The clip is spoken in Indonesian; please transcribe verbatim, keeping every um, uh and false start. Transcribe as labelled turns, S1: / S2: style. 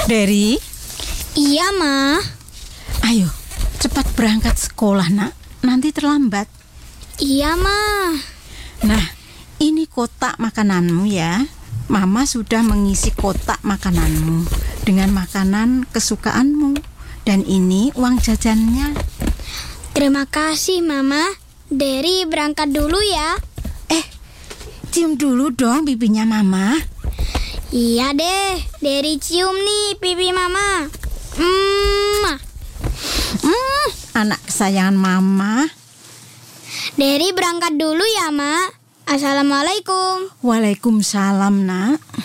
S1: Dery?
S2: Iya, Ma.
S1: Ayo, cepat berangkat sekolah, nak. Nanti terlambat.
S2: Iya, Ma.
S1: Nah, ini kotak makananmu ya. Mama sudah mengisi kotak makananmu dengan makanan kesukaanmu. Dan ini uang jajannya.
S2: Terima kasih, Mama. Dery berangkat dulu ya.
S1: Eh, cium dulu dong pipinya Mama.
S2: Iya deh, Dery cium nih pipi Mama. Hmm,
S1: Hmm, anak kesayangan Mama.
S2: Dery berangkat dulu ya, Ma. Assalamualaikum.
S1: Waalaikumsalam, nak.